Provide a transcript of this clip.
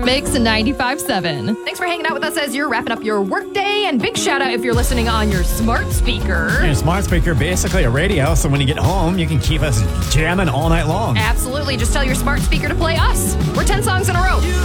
Mix 95.7. Thanks for hanging out with us as you're wrapping up your workday. And big shout out if you're listening on your smart speaker. Your smart speaker, basically a radio, so when you get home, you can keep us jamming all night long. Absolutely. Just tell your smart speaker to play us. We're 10 songs in a row.